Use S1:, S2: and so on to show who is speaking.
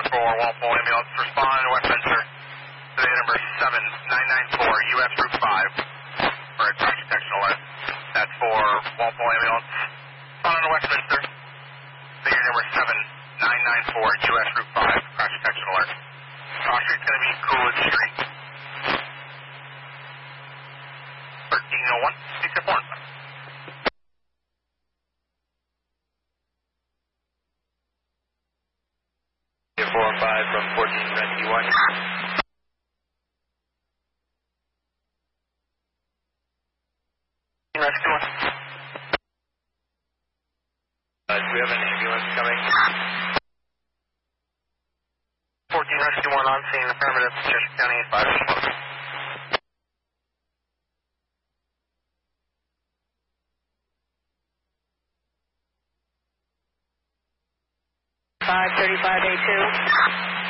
S1: for Walpole Ambulance. Respond to Westminster. Today number 7994, US Route 5 for a crash detection alert. That's for Walpole Ambulance. Respond to Westminster. Today number 7994, US Route 5, crash detection alert. Cross Street's going to be Coolidge Street. 1301, except 1.
S2: From 14 Rescue 1.
S1: Rescue 1.
S2: Do we have an ambulance coming?
S1: 14 Rescue 1 on scene, affirmative, Cheshire County 5.
S3: 535A2.